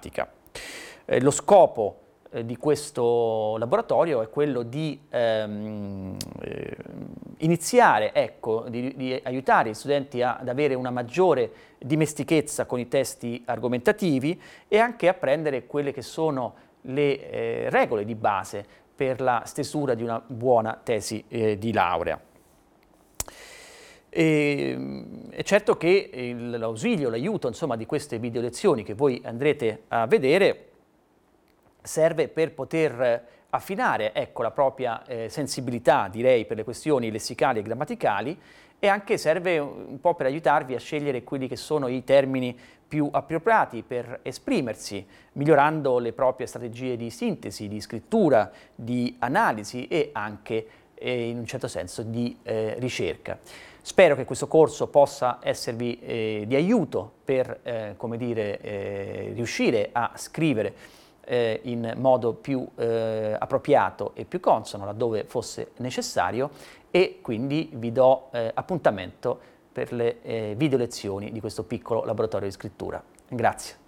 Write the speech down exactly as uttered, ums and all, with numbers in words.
grammatica. Eh, lo scopo eh, di questo laboratorio è quello di ehm, eh, iniziare, ecco, di, di aiutare gli studenti a, ad avere una maggiore dimestichezza con i testi argomentativi e anche apprendere quelle che sono le eh, regole di base per la stesura di una buona tesi eh, di laurea. E, è certo che l'ausilio, l'aiuto insomma di queste video lezioni che voi andrete a vedere serve per poter affinare, ecco, la propria eh, sensibilità, direi, per le questioni lessicali e grammaticali, e anche serve un po' per aiutarvi a scegliere quelli che sono i termini più appropriati per esprimersi, migliorando le proprie strategie di sintesi, di scrittura, di analisi e anche eh, in un certo senso di eh, ricerca. Spero che questo corso possa esservi eh, di aiuto per, eh, come dire, eh, riuscire a scrivere eh, in modo più eh, appropriato e più consono laddove fosse necessario, e quindi vi do eh, appuntamento per le eh, video lezioni di questo piccolo laboratorio di scrittura. Grazie.